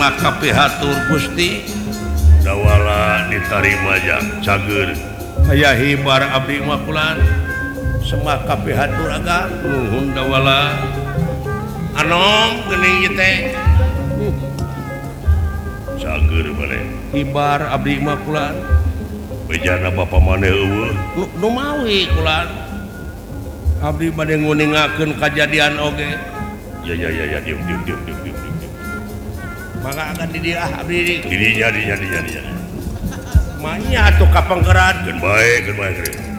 Makapihhatur Gusti dawala diterima aja cager aya hibar abdi makulan semakapihatur aga nuhun dawala anom geuning teh cager balik hibar abdi makulan bejana bapak maneh eueuh nu mawi kulan abdi bade nguningakeun kajadian oge ya diam maka akan di dia abdi dinya manya atuh kapangkeran kan baik